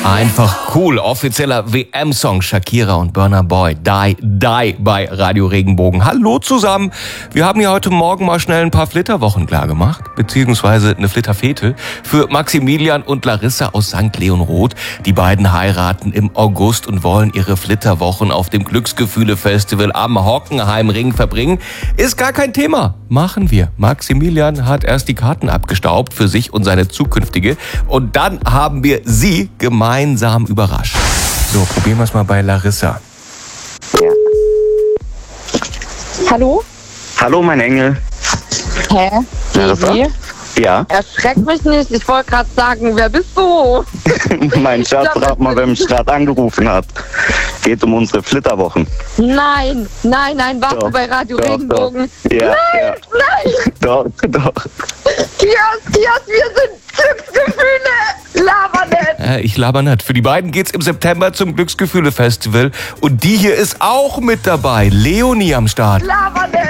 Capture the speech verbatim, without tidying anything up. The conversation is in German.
Einfach cool. Offizieller W M-Song Shakira und Burna Boy. Die, die bei Radio Regenbogen. Hallo zusammen. Wir haben ja heute Morgen mal schnell ein paar Flitterwochen klar gemacht. Beziehungsweise eine Flitterfete für Maximilian und Larissa aus Sankt Leonroth. Die beiden heiraten im August und wollen ihre Flitterwochen auf dem Glücksgefühle-Festival am Hockenheimring verbringen. Ist gar kein Thema. Machen wir. Maximilian hat erst die Karten abgestaubt für sich und seine zukünftige. Und dann haben wir sie gemeinsam überrascht. So, probieren wir es mal bei Larissa. Ja. Hallo? Hallo, mein Engel. Hä? Larissa? Wie? Ja, Erschreck mich nicht. Ich wollte gerade sagen, wer bist du? mein Schatz, rat mal, wer mich gerade angerufen hat. Geht um unsere Flitterwochen. Nein, nein, nein, warst Doch, du bei Radio doch, Regenbogen? doch. Ja, nein, ja. nein! Doch, doch. Kias, Kias, wir sind Glücksgefühle! Laber nicht! Äh, ich laber nicht. Für die beiden geht's im September zum Glücksgefühle-Festival. Und die hier ist auch mit dabei. Leonie am Start. Laber nicht!